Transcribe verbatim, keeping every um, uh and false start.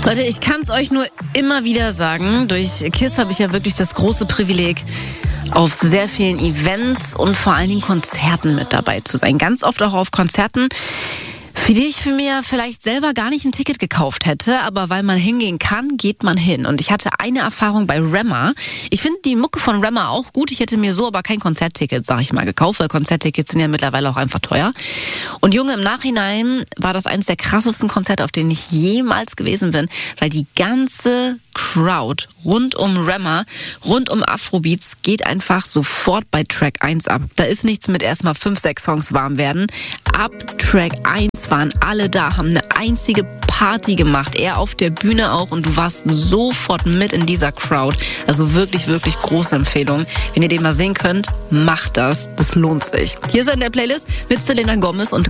Leute, ich kann es euch nur immer wieder sagen, durch KISS habe ich ja wirklich das große Privileg, auf sehr vielen Events und vor allen Dingen Konzerten mit dabei zu sein. Ganz oft auch auf Konzerten, für die ich für mir vielleicht selber gar nicht ein Ticket gekauft hätte, aber weil man hingehen kann, geht man hin. Und ich hatte eine Erfahrung bei Rema. Ich finde die Mucke von Rema auch gut. Ich hätte mir so aber kein Konzertticket, sag ich mal, gekauft, weil Konzerttickets sind ja mittlerweile auch einfach teuer. Und Junge, im Nachhinein war das eines der krassesten Konzerte, auf denen ich jemals gewesen bin, weil die ganze Crowd rund um Rema, rund um Afrobeats geht einfach sofort bei Track eins ab. Da ist nichts mit erstmal fünf, sechs Songs warm werden. Ab Track eins waren alle da, haben eine einzige Party gemacht. Er auf der Bühne auch und du warst sofort mit in dieser Crowd. Also wirklich, wirklich große Empfehlung. Wenn ihr den mal sehen könnt, macht das. Das lohnt sich. Hier ist er in der Playlist mit Selena Gomez und